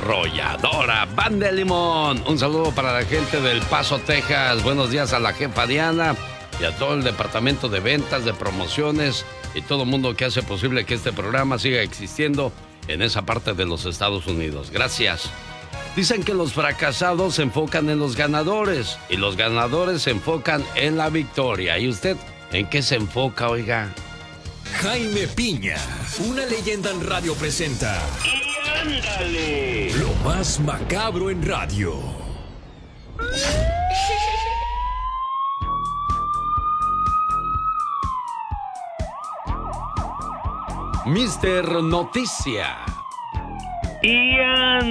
arrolladora. Banda de Limón. Un saludo para la gente del Paso, Texas. Buenos días a la jefa Diana y a todo el departamento de ventas, de promociones y todo el mundo que hace posible que este programa siga existiendo en esa parte de los Estados Unidos. Gracias. Dicen que los fracasados se enfocan en los ganadores y los ganadores se enfocan en la victoria. ¿Y usted en qué se enfoca, oiga? Jaime Piña, una leyenda en radio presenta. ¡Y ándale! Lo más macabro en radio. Mister Noticia. Y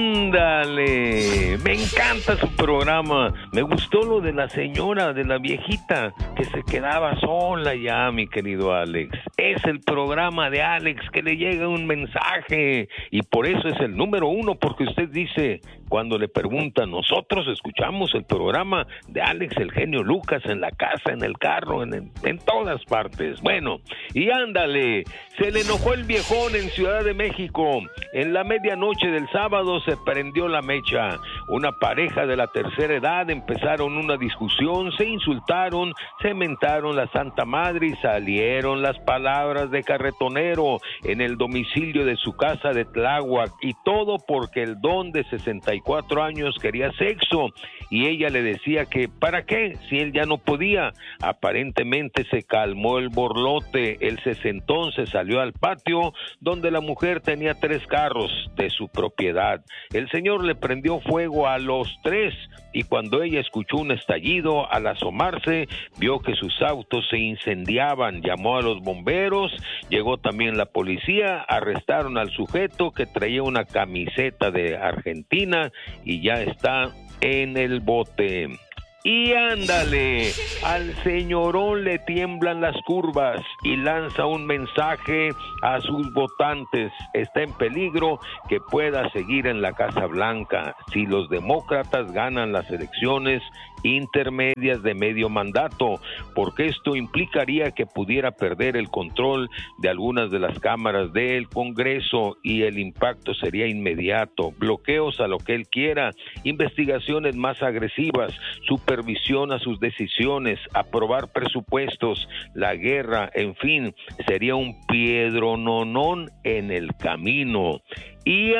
ándale, me encanta su programa. Me gustó lo de la señora, de la viejita que se quedaba sola ya, mi querido Alex. Es el programa de Alex que le llega un mensaje y por eso es el número 1, porque usted dice, cuando le preguntan, nosotros escuchamos el programa de Alex el genio Lucas en la casa, en el carro, en todas partes. Bueno, y ándale, se le enojó el viejón en Ciudad de México. En la medianoche del sábado se prendió la mecha. Una pareja de la tercera edad empezaron una discusión, se insultaron, se mentaron la Santa Madre y salieron las palabras de carretonero en el domicilio de su casa de Tláhuac, y todo porque el don de 64 años quería sexo y ella le decía que ¿para qué? Si él ya no podía. Aparentemente se calmó el borlote, el sesentón se salió al patio donde la mujer tenía 3 carros de su propiedad. El señor le prendió fuego a los 3 y cuando ella escuchó un estallido, al asomarse, vio que sus autos se incendiaban. Llamó a los bomberos, llegó también la policía, arrestaron al sujeto que traía una camiseta de Argentina y ya está en el bote. Y ándale, al señorón le tiemblan las curvas y lanza un mensaje a sus votantes. Está en peligro que pueda seguir en la Casa Blanca si los demócratas ganan las elecciones intermedias de medio mandato, porque esto implicaría que pudiera perder el control de algunas de las cámaras del Congreso y el impacto sería inmediato. Bloqueos a lo que él quiera, investigaciones más agresivas, supervisión a sus decisiones, aprobar presupuestos, la guerra, en fin, sería un piedrononón en el camino. Y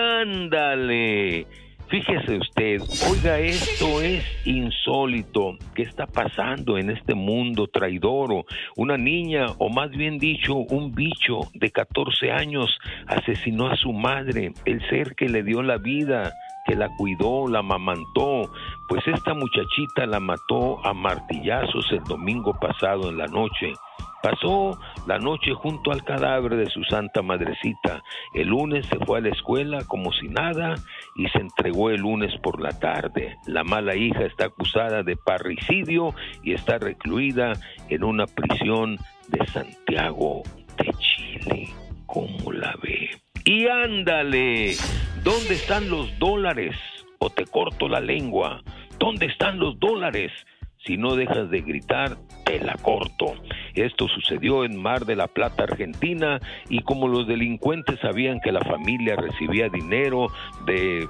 ándale, fíjese usted, oiga, esto es insólito. ¿Qué está pasando en este mundo traidor? Una niña, o más bien dicho, un bicho de 14 años asesinó a su madre, el ser que le dio la vida, que la cuidó, la amamantó. Pues esta muchachita la mató a martillazos el domingo pasado en la noche. Pasó la noche junto al cadáver de su santa madrecita. El lunes se fue a la escuela como si nada y se entregó el lunes por la tarde. La mala hija está acusada de parricidio y está recluida en una prisión de Santiago de Chile. ¿Cómo la ve? Y ándale, ¿dónde están los dólares? O te corto la lengua. ¿Dónde están los dólares? Si no dejas de gritar, te la corto. Esto sucedió en Mar de la Plata, Argentina, y como los delincuentes sabían que la familia recibía dinero de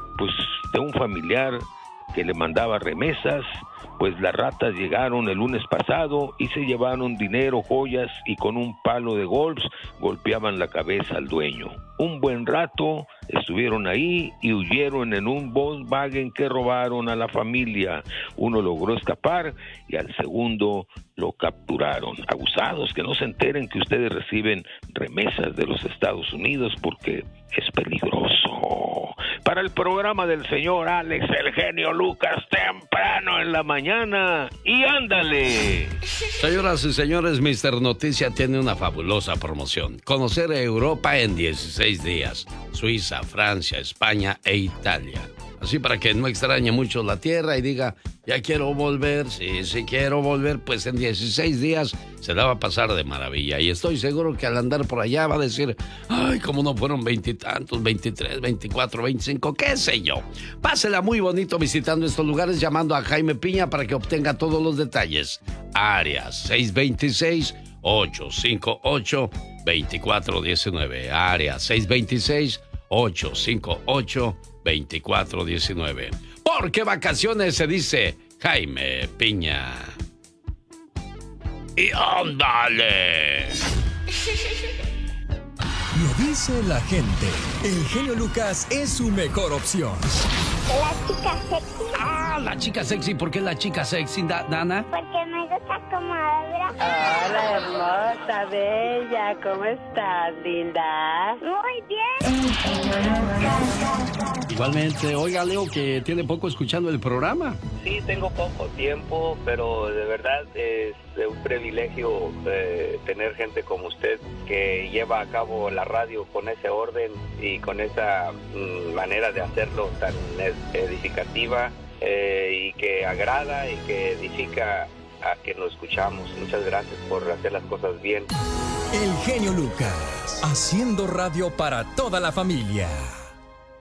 un familiar que le mandaba remesas, pues las ratas llegaron el lunes pasado y se llevaron dinero, joyas y con un palo de golf golpeaban la cabeza al dueño. Un buen rato estuvieron ahí y huyeron en un Volkswagen que robaron a la familia. Uno logró escapar y al segundo lo capturaron. Abusados, que no se enteren que ustedes reciben remesas de los Estados Unidos porque es peligroso. Para el programa del señor Alex el genio Lucas, temprano en la mañana. Y ándale. Señoras y señores, Mister Noticia tiene una fabulosa promoción. Conocer Europa en 16 días. Suiza, Francia, España e Italia. Así para que no extrañe mucho la tierra y diga, ya quiero volver. Sí quiero volver, pues en 16 días se la va a pasar de maravilla. Y estoy seguro que al andar por allá va a decir, ay, cómo no fueron 20 y tantos, 23, 24, 25, qué sé yo. Pásela muy bonito visitando estos lugares, llamando a Jaime Piña para que obtenga todos los detalles. Área 626-858-2419. Área 626-858-2419. 2419. Porque vacaciones se dice Jaime Piña. ¡Y ándale! Lo dice la gente. El genio Lucas es su mejor opción. La chica sexy. Ah, la chica sexy. ¿Por qué la chica sexy, Dana? Porque me gusta como habla. Hola, hermosa, bella. ¿Cómo estás, linda? Muy bien. Igualmente, oiga, Leo, que tiene poco escuchando el programa. Sí, tengo poco tiempo, pero de verdad es un privilegio tener gente como usted que lleva a cabo la radio con ese orden y con esa manera de hacerlo tan edificativa y que agrada y que edifica a que lo escuchamos. Muchas gracias por hacer las cosas bien. El genio Lucas, haciendo radio para toda la familia.